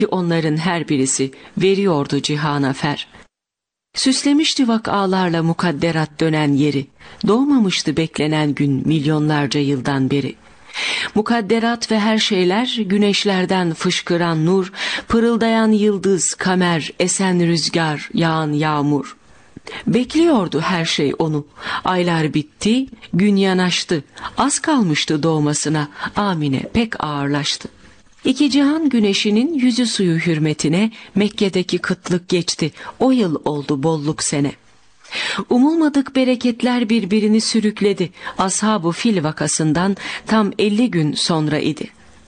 Onların her birisi veriyordu cihana fer. Süslemişti vakalarla mukadderat dönen yeri, doğmamıştı beklenen gün milyonlarca yıldan beri. Mukadderat ve her şeyler, güneşlerden fışkıran nur, pırıldayan yıldız, kamer, esen rüzgar, yağan yağmur. Bekliyordu her şey onu. Aylar bitti, gün yanaştı. Az kalmıştı doğmasına, Amine pek ağırlaştı. İki cihan güneşinin yüzü suyu hürmetine Mekke'deki kıtlık geçti. O yıl oldu bolluk sene. Umulmadık bereketler birbirini sürükledi. Ashab-ı Fil vakasından tam 50 gün sonra idi.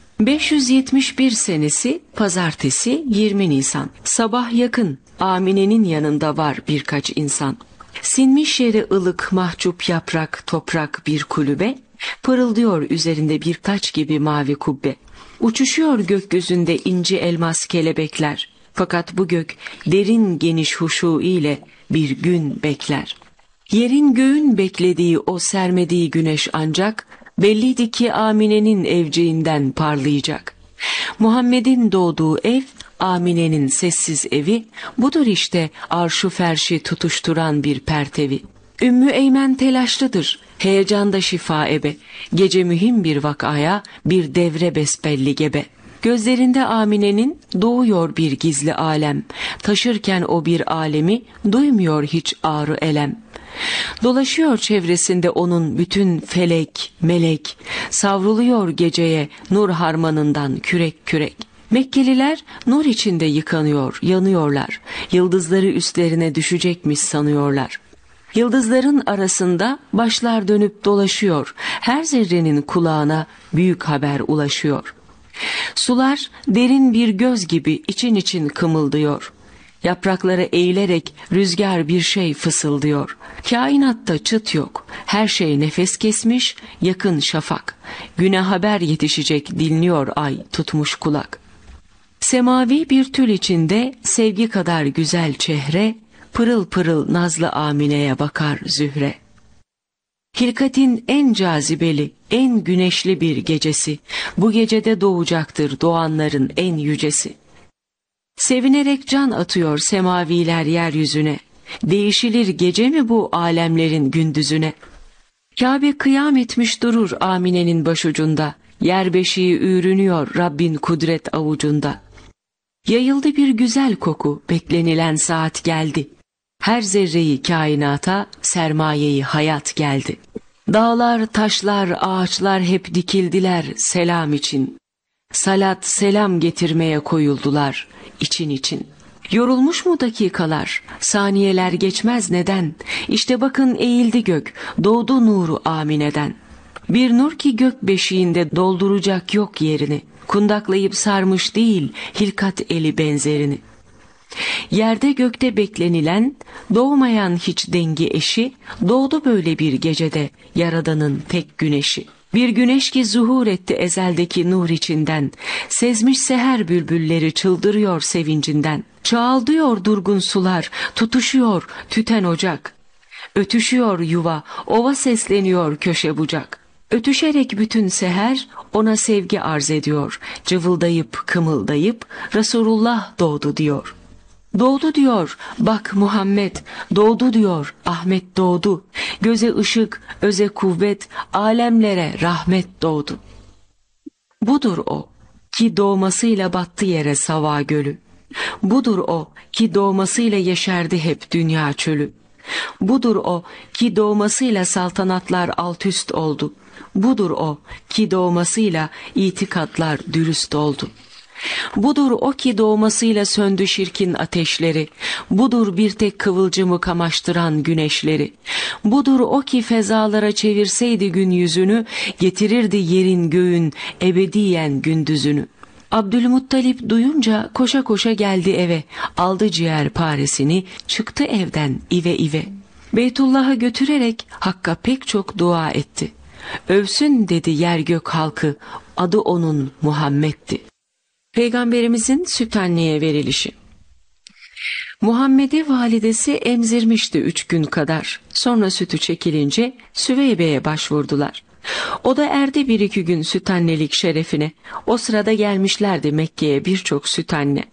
571 senesi pazartesi 20 Nisan. Sabah yakın, Amine'nin yanında var birkaç insan. Sinmiş yere ılık mahcup yaprak toprak bir kulübe, pırıldıyor üzerinde bir taç gibi mavi kubbe. Uçuşuyor gökyüzünde inci elmas kelebekler. Fakat bu gök derin geniş huşu ile bir gün bekler. Yerin göğün beklediği o sermediği güneş ancak belliydi ki Amine'nin evciğinden parlayacak. Muhammed'in doğduğu ev Amine'nin sessiz evi, budur işte arşu ferşi tutuşturan bir pertevi. Ümmü Eymen telaşlıdır, heyecanda şifa ebe, gece mühim bir vakaya bir devre besbelli gebe. Gözlerinde Amine'nin doğuyor bir gizli alem, taşırken o bir alemi duymuyor hiç ağrı elem. Dolaşıyor çevresinde onun bütün felek, melek, savruluyor geceye nur harmanından kürek kürek. Mekkeliler nur içinde yıkanıyor, yanıyorlar, yıldızları üstlerine düşecekmiş sanıyorlar. Yıldızların arasında başlar dönüp dolaşıyor, her zerrenin kulağına büyük haber ulaşıyor. Sular derin bir göz gibi için için kımıldıyor. Yaprakları eğilerek rüzgar bir şey fısıldıyor. Kainatta çıt yok, her şey nefes kesmiş, yakın şafak. Güne haber yetişecek dinliyor ay tutmuş kulak. Semavi bir tül içinde sevgi kadar güzel çehre, pırıl pırıl nazlı Amine'ye bakar Zühre. Hilkatin en cazibeli, en güneşli bir gecesi, bu gecede doğacaktır doğanların en yücesi. Sevinerek can atıyor semaviler yeryüzüne, değişilir gece mi bu alemlerin gündüzüne? Kabe kıyam etmiş durur Amine'nin başucunda, yer beşiği ürünüyor Rabbin kudret avucunda. Yayıldı bir güzel koku, beklenilen saat geldi. Her zerreyi kainata, sermayeyi hayat geldi. Dağlar, taşlar, ağaçlar hep dikildiler selam için. Salat, selam getirmeye koyuldular için için. Yorulmuş mu dakikalar, saniyeler geçmez neden? İşte bakın eğildi gök, doğdu nuru Amine'den. Bir nur ki gök beşiğinde dolduracak yok yerini. Kundaklayıp sarmış değil hilkat eli benzerini. Yerde gökte beklenilen, doğmayan hiç dengi eşi, doğdu böyle bir gecede Yaradan'ın tek güneşi. Bir güneş ki zuhur etti ezeldeki nur içinden, sezmiş seher bülbülleri çıldırıyor sevincinden. Çağıldıyor durgun sular, tutuşuyor tüten ocak. Ötüşüyor yuva, ova sesleniyor köşe bucak. Ötüşerek bütün seher ona sevgi arz ediyor, cıvıldayıp kımıldayıp Resulullah doğdu diyor. Doğdu diyor, bak Muhammed, doğdu diyor, Ahmet doğdu. Göze ışık, öze kuvvet, alemlere rahmet doğdu. Budur o ki doğmasıyla battı yere Sava gölü. Budur o ki doğmasıyla yeşerdi hep dünya çölü. Budur o ki doğmasıyla saltanatlar alt üst oldu. Budur o ki doğmasıyla itikatlar dürüst oldu. Budur o ki doğmasıyla söndü şirkin ateşleri. Budur bir tek kıvılcımı kamaştıran güneşleri. Budur o ki fezalara çevirseydi gün yüzünü, getirirdi yerin göğün ebediyen gündüzünü. Abdülmuttalip duyunca koşa koşa geldi eve, aldı ciğer paresini, çıktı evden ive ive. Beytullah'a götürerek Hakk'a pek çok dua etti. Övsün dedi yer gök halkı, adı onun Muhammed'di. Peygamberimizin süt anneye verilişi. Muhammed'i validesi emzirmişti 3 gün kadar. Sonra sütü çekilince Süveybe'ye başvurdular. O da erdi bir iki gün süt annelik şerefine. O sırada gelmişlerdi Mekke'ye birçok süt anne.